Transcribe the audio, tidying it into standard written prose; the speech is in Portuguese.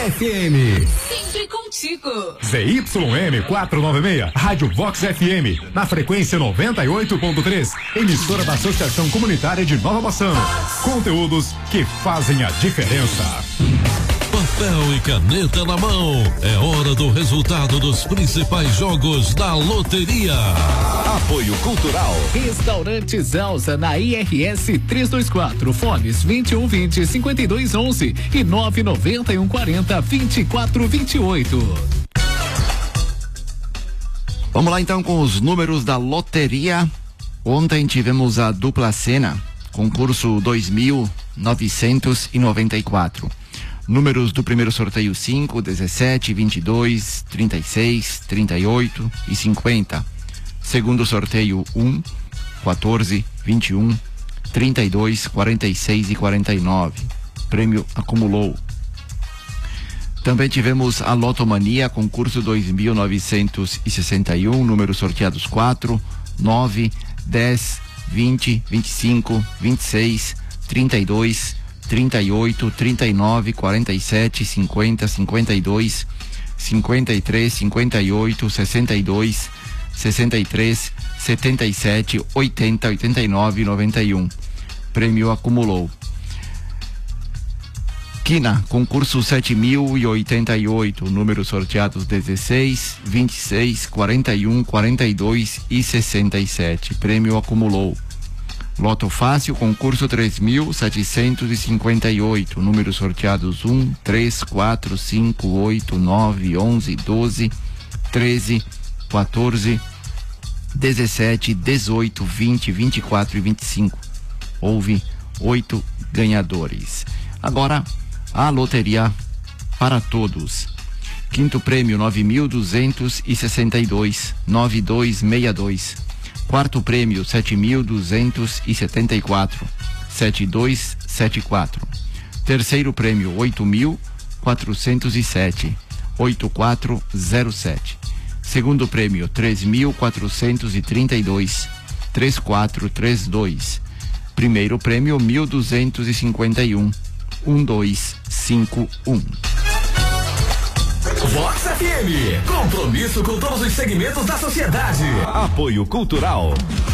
FM. Sempre contigo. ZYM 496, Rádio Vox FM, na frequência 98.3, emissora da Associação Comunitária de Nova Maçã. Conteúdos que fazem a diferença. Papel e caneta na mão. É hora do resultado dos principais jogos da loteria. Apoio Cultural. Restaurante Elsa na IRS 324. Fones 2120-5211 e 99140-2428. Vamos lá então com os números da loteria. Ontem tivemos a dupla cena, concurso 2.994. Números do primeiro sorteio: 5, 17, 22, 36, 38 e 50. Segundo sorteio: 1, 14, 21, 32, 46 e 49. Prêmio acumulou. Também tivemos a Lotomania, concurso 2.961, números sorteados: 4, 9, 10, 20, 25, 26, 32, 38, 39, 47, 50, 52, 53, 58, 62, 63, 77, 80, 89 e 91. Prêmio acumulou. Quina, concurso 7.088, números sorteados: 16, 26, 41, 42 e 67. Prêmio acumulou. Loto Fácil, concurso 3.758, números sorteados: 1, 3, 4, 5, 8, 9, 11, 12, 13, 14, 17, 18, 20, 24 e 25. Houve 8 ganhadores. Agora, a loteria para todos. Quinto prêmio: 9.262, 9262. Quarto prêmio: 7.274, 7274. Terceiro prêmio: 8.407, 8407. Segundo prêmio: 3.432, 3432. Primeiro prêmio: 1.251, 1251. Vox FM, compromisso com todos os segmentos da sociedade. Apoio Cultural.